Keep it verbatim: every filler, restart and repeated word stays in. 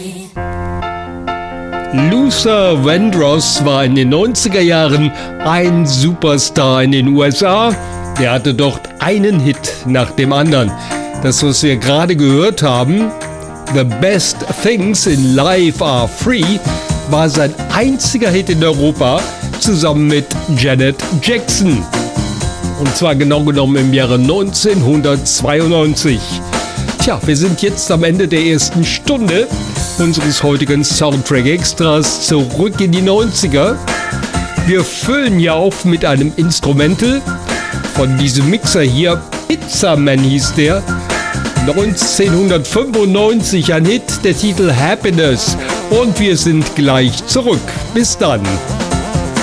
Luther Vandross war in den neunziger Jahren ein Superstar in den U S A. Der hatte dort einen Hit nach dem anderen. Das, was wir gerade gehört haben, The Best Things in Life Are Free, war sein einziger Hit in Europa, zusammen mit Janet Jackson. Und zwar genau genommen im Jahre neunzehnhundertzweiundneunzig. Tja, wir sind jetzt am Ende der ersten Stunde unseres heutigen Soundtrack Extras zurück in die neunziger. Wir füllen ja auf mit einem Instrumental von diesem Mixer hier. Pizzaman hieß der. neunzehnhundertfünfundneunzig ein Hit, der Titel Happiness. Und wir sind gleich zurück. Bis dann.